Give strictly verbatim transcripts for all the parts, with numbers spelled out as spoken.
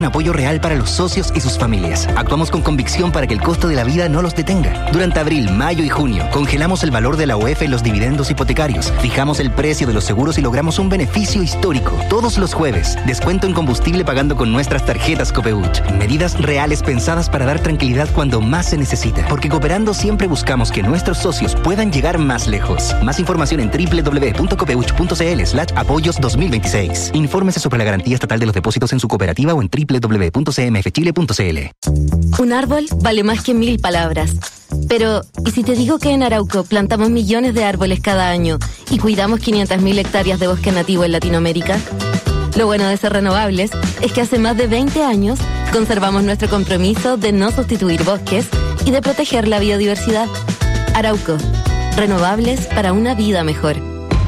apoyo real para los socios y sus familias. Actuamos con convicción para que el costo de la vida no los detenga. Durante abril, mayo y junio, congelamos el valor de la U E F en los dividendos hipotecarios, fijamos el precio de los seguros y logramos un beneficio histórico. Todos los jueves, descuento en combustible pagando con nuestras tarjetas Copeuch. Medidas reales pensadas para dar tranquilidad cuando más se necesita. Porque cooperando siempre buscamos que nuestros socios puedan llegar más lejos. Más información en doble u doble u doble u punto copeuch punto c l slash apoyos dos mil veintiséis. Infórmese sobre la garantía estatal de los depósitos en su cooperativa o en doble u doble u doble u punto c m f chile punto c l. Un árbol vale más que mil palabras. Pero, ¿y si te digo que en Arauco plantamos millones de árboles cada año y cuidamos quinientas mil hectáreas de bosque nativo en Latinoamérica? Lo bueno de ser renovables es que hace más de veinte años conservamos nuestro compromiso de no sustituir bosques y de proteger la biodiversidad. Arauco, renovables para una vida mejor.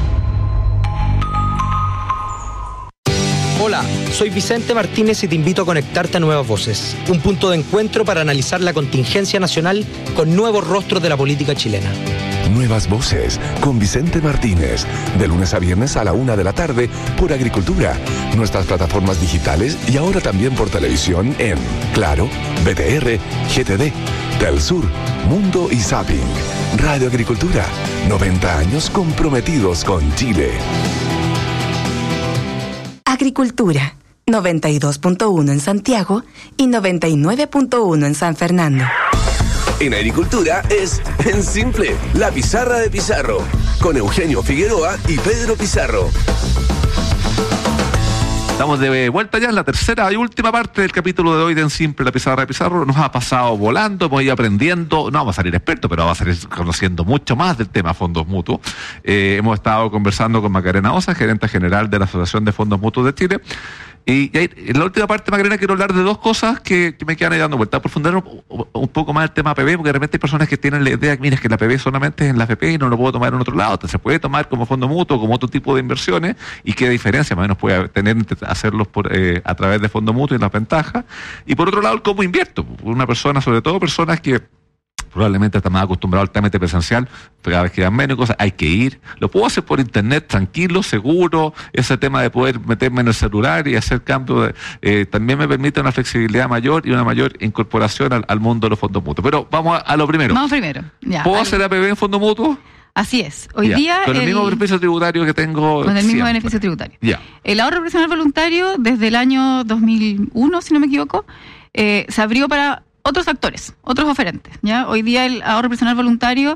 Hola, soy Vicente Martínez y te invito a conectarte a Nuevas Voces, un punto de encuentro para analizar la contingencia nacional con nuevos rostros de la política chilena. Nuevas Voces, con Vicente Martínez, de lunes a viernes a la una de la tarde por Agricultura, nuestras plataformas digitales y ahora también por televisión en Claro, B T R, G T D, Telsur, Mundo y Zapping. Radio Agricultura, noventa años comprometidos con Chile. Agricultura, noventa y dos punto uno en Santiago y noventa y nueve punto uno en San Fernando. En Agricultura es en simple, la pizarra de Pizarro, con Eugenio Figueroa y Pedro Pizarro. Estamos de vuelta ya en la tercera y última parte del capítulo de hoy de En Simple, la pizarra de Pizarro. Nos ha pasado volando, hemos ido aprendiendo, no vamos a salir expertos, pero vamos a salir conociendo mucho más del tema fondos mutuos. Eh, hemos estado conversando con Macarena Osa, gerente general de la Asociación de Fondos Mutuos de Chile. Y, y ahí, en la última parte, Macarena, quiero hablar de dos cosas que, que me quedan ahí dando vuelta. Profundizar un, un poco más el tema A P B, porque de repente hay personas que tienen la idea que, mira, es que la A P B solamente es en la A F P y no lo puedo tomar en otro lado. Entonces, se puede tomar como fondo mutuo, como otro tipo de inversiones, y qué diferencia más o menos puede tener entre hacerlos por, eh, a través de fondo mutuo y las ventajas. Y por otro lado, el cómo invierto. Una persona, sobre todo personas que probablemente está más acostumbrado al trámite presencial, cada vez quedan menos cosas, hay que ir. Lo puedo hacer por internet, tranquilo, seguro. Ese tema de poder meterme en el celular y hacer cambios, eh, también me permite una flexibilidad mayor y una mayor incorporación al, al mundo de los fondos mutuos. Pero vamos a, a lo primero. Vamos primero. Ya, ¿Puedo vale. hacer A P B en fondo mutuo? Así es. Hoy Ya. día... Con el, el mismo beneficio tributario que tengo Con el mismo siempre. beneficio tributario. Ya. El ahorro personal voluntario, desde el año dos mil uno, si no me equivoco, eh, se abrió para otros actores, otros oferentes. ¿Ya? Hoy día el ahorro personal voluntario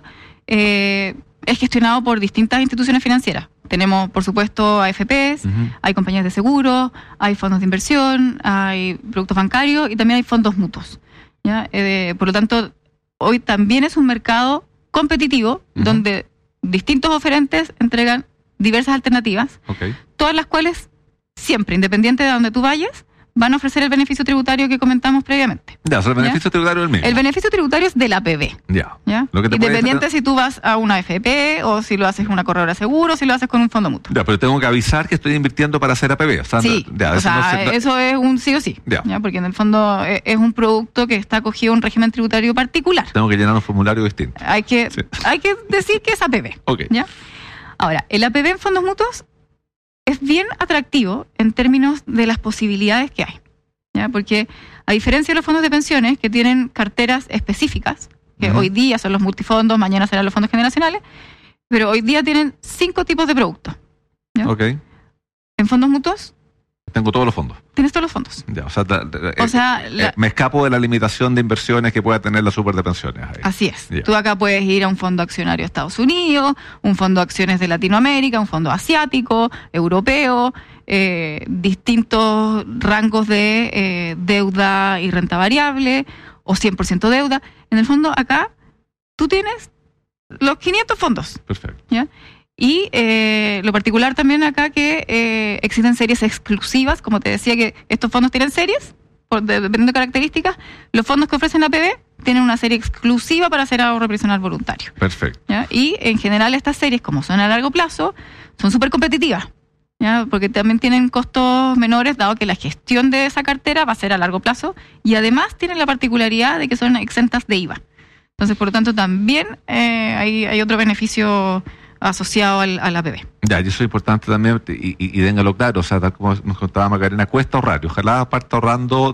eh, es gestionado por distintas instituciones financieras. Tenemos, por supuesto, A F Pes, uh-huh. hay compañías de seguros, hay fondos de inversión, hay productos bancarios y también hay fondos mutuos. ¿Ya? Eh, por lo tanto, hoy también es un mercado competitivo, uh-huh. donde distintos oferentes entregan diversas alternativas, okay. todas las cuales siempre, independiente de donde tú vayas, van a ofrecer el beneficio tributario que comentamos previamente. Ya, o sea, el beneficio ¿Ya? tributario es el mismo. El beneficio tributario es del A P B. Ya. ¿Ya? Lo que te Independiente puede... si tú vas a una A F P o si lo haces con una corredora de seguro, si lo haces con un fondo mutuo. Ya, pero tengo que avisar que estoy invirtiendo para hacer A P B. O sea, sí, ya, o eso, sea, no se... eso es un sí o sí. Ya. ¿Ya? Porque en el fondo es un producto que está acogido a un régimen tributario particular. Tengo que llenar un formulario distinto. Hay que, sí. hay que decir que es A P B. Okay. ¿Ya? Ahora, el A P B en fondos mutuos es bien atractivo en términos de las posibilidades que hay. ¿Ya? Porque a diferencia de los fondos de pensiones que tienen carteras específicas, que uh-huh. hoy día son los multifondos, mañana serán los fondos generacionales, pero hoy día tienen cinco tipos de productos. ¿Ya? Okay. En fondos mutuos tengo todos los fondos. Tienes todos los fondos. Ya, o sea, eh, o sea eh, la... me escapo de la limitación de inversiones que pueda tener la super de pensiones. Ahí. Así es. Ya. Tú acá puedes ir a un fondo accionario de Estados Unidos, un fondo de acciones de Latinoamérica, un fondo asiático, europeo, eh, distintos rangos de eh, deuda y renta variable, o cien por ciento deuda. En el fondo, acá, tú tienes los quinientos fondos. Perfecto. ¿Ya? Y eh, lo particular también acá que eh, existen series exclusivas, como te decía que estos fondos tienen series, por, de, dependiendo de características, los fondos que ofrecen A P B tienen una serie exclusiva para hacer ahorro personal voluntario. Perfecto. ¿Ya? Y en general estas series, como son a largo plazo, son súper competitivas, ¿ya? Porque también tienen costos menores, dado que la gestión de esa cartera va a ser a largo plazo, y además tienen la particularidad de que son exentas de I V A. Entonces, por lo tanto, también eh, hay, hay otro beneficio asociado al, al A P B. Ya, y eso es importante también, y, y, y téngalo claro, o sea, tal como nos contaba Macarena, cuesta ahorrar, y ojalá parta ahorrando